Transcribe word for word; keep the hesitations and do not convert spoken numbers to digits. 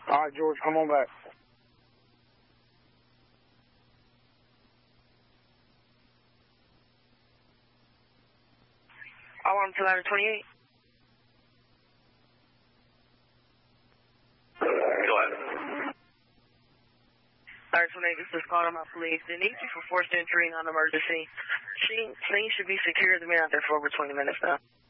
All right, George, come on back. Alarm to ladder twenty-eight. Go ahead. Ladder twenty-eight, this is called on my police. They need you for forced entry, non-emergency. Scene should be secure. They've been out there for over twenty minutes now.